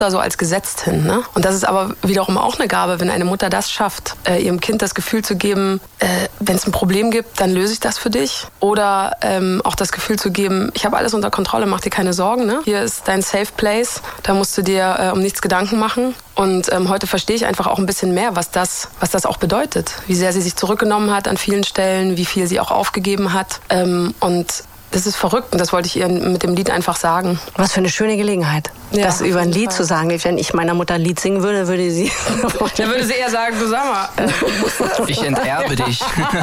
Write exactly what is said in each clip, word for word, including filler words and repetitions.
so als gesetzt hin. Ne? Und das ist aber wiederum auch eine Gabe, wenn eine Mutter das schafft, äh, ihrem Kind das Gefühl zu geben, äh, wenn es ein Problem gibt, dann löse ich das für dich. Oder ähm, auch das Gefühl zu geben, ich habe alles unter Kontrolle, mach dir keine Sorgen. Ne? Hier ist dein Safe Place, da musst du dir äh, um nichts Gedanken machen. Und ähm, heute verstehe ich einfach auch ein bisschen mehr, was das, was das auch bedeutet. Wie sehr sie sich zurückgenommen hat an vielen Stellen, wie viel sie auch aufgegeben hat. Ähm, und das ist verrückt und das wollte ich ihr mit dem Lied einfach sagen. Was für eine schöne Gelegenheit, ja, das über ein Lied Fall. zu sagen. Wenn ich meiner Mutter ein Lied singen würde, würde sie... Dann würde sie eher sagen, du sag mal... Äh, ich enterbe dich.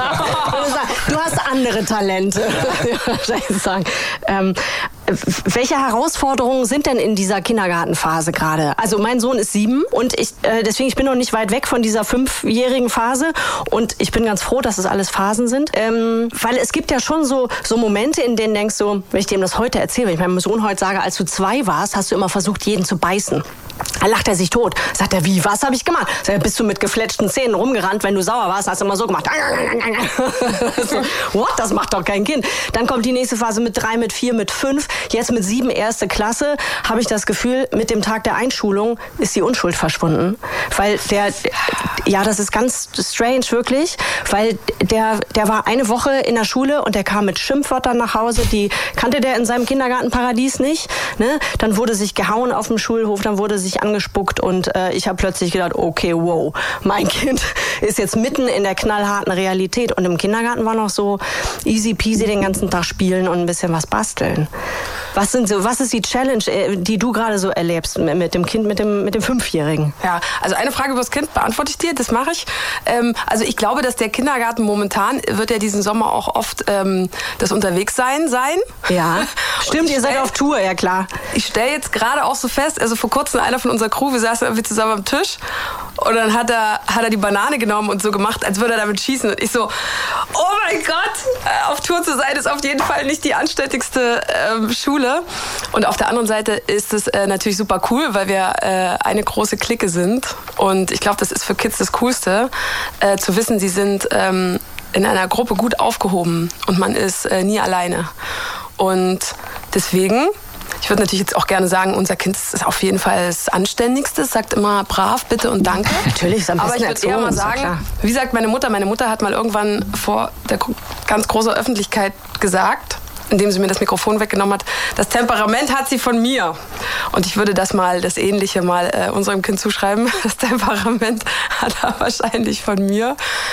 Du hast andere Talente. sagen. Ähm, welche Herausforderungen sind denn in dieser Kindergartenphase gerade? Also mein Sohn ist sieben und ich, äh, deswegen ich bin noch nicht weit weg von dieser fünfjährigen Phase und ich bin ganz froh, dass es alles Phasen sind. Ähm, weil es gibt ja schon so, so Momente, in denen denkst du, wenn ich dem das heute erzähle, wenn ich meinem Sohn heute sage, als du zwei warst, hast du immer versucht, jeden zu beißen. Dann lacht er sich tot. Sagt er, wie, was habe ich gemacht? Sagt er, bist du mit gefletschten Zähnen rumgerannt, wenn du sauer warst, hast du immer so gemacht. So, what? Das macht doch kein Kind. Dann kommt die nächste Phase mit drei, mit vier, mit fünf. Jetzt mit sieben, erste Klasse, habe ich das Gefühl, mit dem Tag der Einschulung ist die Unschuld verschwunden. Weil der, ja, das ist ganz strange, wirklich, weil der, der war eine Woche in der Schule und der kam mit Schimpfwörtern nach Hause, die kannte der in seinem Kindergartenparadies nicht. Ne? Dann wurde sich gehauen auf dem Schulhof, dann wurde sich angespuckt und äh, ich habe plötzlich gedacht, okay, wow, mein Kind ist jetzt mitten in der knallharten Realität. Und im Kindergarten war noch so easy peasy den ganzen Tag spielen und ein bisschen was basteln. Was sind so, was ist die Challenge, die du gerade so erlebst mit dem Kind, mit dem, mit dem Fünfjährigen? Ja, also eine Frage über das Kind beantworte ich dir, das mache ich. Ähm, also ich glaube, dass der Kindergarten momentan wird ja diesen Sommer auch oft ähm, das Unterwegssein sein. Ja, stimmt, ihr seid auf Tour, ja klar. Ich stelle jetzt gerade auch so fest, also vor kurzem einer von unserer Crew, wir saßen irgendwie zusammen am Tisch und dann hat er, hat er die Banane genommen und so gemacht, als würde er damit schießen. Und ich so, oh mein Gott, auf Tour zu sein ist auf jeden Fall nicht die anständigste ähm, Schule. Und auf der anderen Seite ist es äh, natürlich super cool, weil wir äh, eine große Clique sind. Und ich glaube, das ist für Kids das Coolste, äh, zu wissen, sie sind ähm, in einer Gruppe gut aufgehoben und man ist äh, nie alleine. Und deswegen... Ich würde natürlich jetzt auch gerne sagen, unser Kind ist auf jeden Fall das Anständigste, sagt immer brav, bitte und danke. Natürlich, ist am besten. Aber ich würde eher mal sagen, wie sagt meine Mutter, meine Mutter hat mal irgendwann vor der ganz großen Öffentlichkeit gesagt, indem sie mir das Mikrofon weggenommen hat, das Temperament hat sie von mir. Und ich würde das mal, das Ähnliche mal äh, unserem Kind zuschreiben. Das Temperament hat er wahrscheinlich von mir.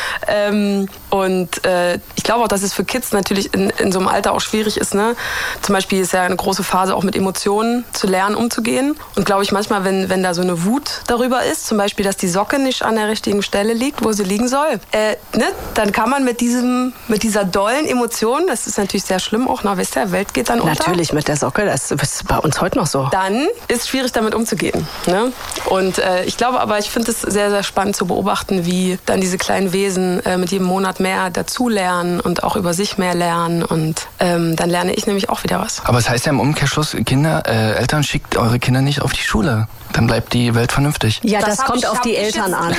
Ähm, und äh, ich glaube auch, dass es für Kids natürlich in, in so einem Alter auch schwierig ist. Ne? Zum Beispiel ist ja eine große Phase, auch mit Emotionen zu lernen, umzugehen. Und glaube ich manchmal, wenn, wenn da so eine Wut darüber ist, zum Beispiel, dass die Socke nicht an der richtigen Stelle liegt, wo sie liegen soll, äh, ne? Dann kann man mit, diesem, mit dieser dollen Emotion, das ist natürlich sehr schlimm auch, na, wisst ihr, Welt geht dann unter. Natürlich, mit der Socke, das ist bei uns heute noch so. Dann ist es schwierig, damit umzugehen. Ne? Und äh, ich glaube aber, ich finde es sehr, sehr spannend zu beobachten, wie dann diese kleinen Wesen äh, mit jedem Monat mehr dazulernen und auch über sich mehr lernen. Und ähm, dann lerne ich nämlich auch wieder was. Aber es heißt ja im Umkehrschluss, Kinder, äh, Eltern, schickt eure Kinder nicht auf die Schule. Dann bleibt die Welt vernünftig. Ja, das, das kommt ich, auf die Eltern an.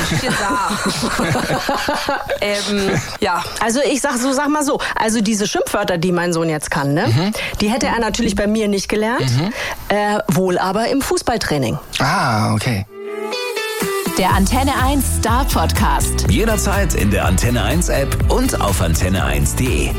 ähm, ja. Also ich sag so, sag mal so, also diese Schimpfwörter, die mein Sohn jetzt kann, ne, mhm. die hätte er natürlich bei mir nicht gelernt, mhm. äh, wohl aber im Fußballtraining. Ah, okay. Der Antenne eins Star Podcast. Jederzeit in der Antenne eins App und auf antenne eins punkt de.